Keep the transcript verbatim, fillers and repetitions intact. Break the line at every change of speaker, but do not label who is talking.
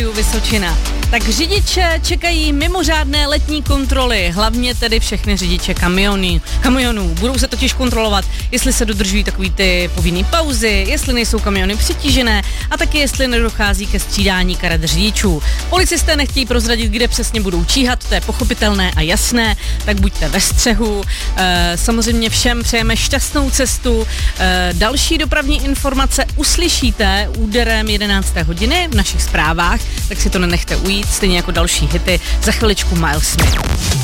rádiu Vysočina. Tak řidiče čekají mimořádné letní kontroly, hlavně tedy všechny řidiče kamionů. kamionů. Budou se totiž kontrolovat, jestli se dodržují takový ty povinné pauzy, jestli nejsou kamiony přetížené a taky jestli nedochází ke střídání karet řidičů. Policisté nechtějí prozradit, kde přesně budou číhat, to je pochopitelné a jasné, tak buďte ve střehu. E, samozřejmě všem přejeme šťastnou cestu. E, další dopravní informace uslyšíte úderem jedenácté hodiny v našich zprávách, tak si to nenechte ujít, stejně jako další hity. Za chviličku Miles Smith.